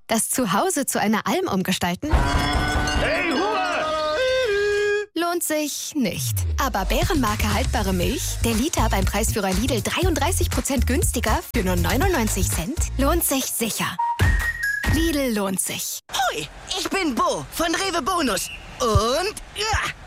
Das Zuhause zu einer Alm umgestalten? Hey, Ruhe! Lohnt sich nicht. Aber Bärenmarke haltbare Milch, der Liter beim Preisführer Lidl 33% günstiger für nur 99 Cent, lohnt sich sicher. Lidl lohnt sich. Hoi, ich bin Bo von Rewe Bonus. Und ja,